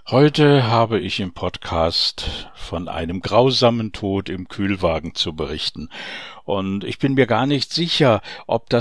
Heute habe ich im Podcast von einem grausamen Tod im Kühlwagen zu berichten. Und ich bin mir gar nicht sicher, ob